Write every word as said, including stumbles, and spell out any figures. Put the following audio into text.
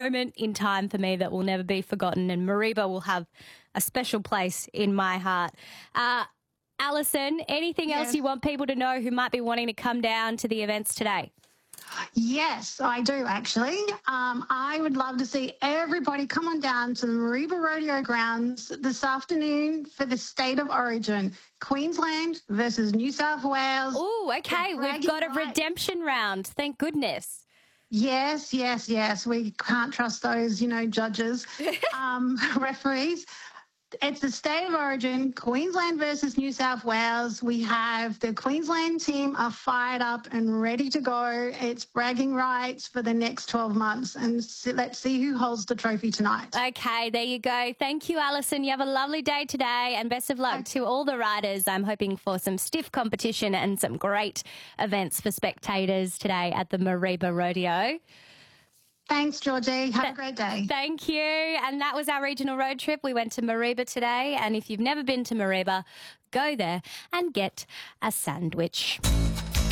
moment in time for me that will never be forgotten, and Mareeba will have a special place in my heart. Uh, Alison, anything Yes. else you want people to know who might be wanting to come down to the events today? Yes, I do actually. Um, I would love to see everybody come on down to the Mareeba Rodeo grounds this afternoon for the State of Origin, Queensland versus New South Wales. Oh, okay. The We've bragging got a rights. redemption round. Thank goodness. Yes, yes, yes. We can't trust those, you know, judges, um, referees. It's the State of Origin, Queensland versus New South Wales. We have the Queensland team are fired up and ready to go. It's bragging rights for the next twelve months. And so let's see who holds the trophy tonight. Okay, there you go. Thank you, Alison. You have a lovely day today, and best of luck to all the riders. I'm hoping for some stiff competition and some great events for spectators today at the Mareeba Rodeo. Thanks, Georgie. Have a great day. Thank you. And that was our regional road trip. We went to Mareeba today. And if you've never been to Mareeba, go there and get a sandwich.